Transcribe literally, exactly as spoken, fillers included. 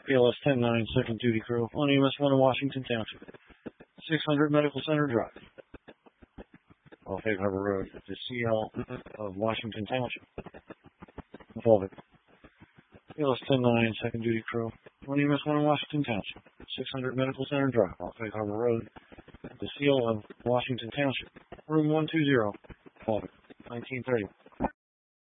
B L S ten nine, second duty crew, on E M S one in Washington Township, six hundred Medical Center Drive, off Egg Harbor Road, the C L of Washington Township, Volvic. B L S ten nine, second duty crew, on E M S one in Washington Township, six hundred Medical Center Drive, off Egg Harbor Road, the C L of Washington Township, room one two zero, Volvic, nineteen thirty.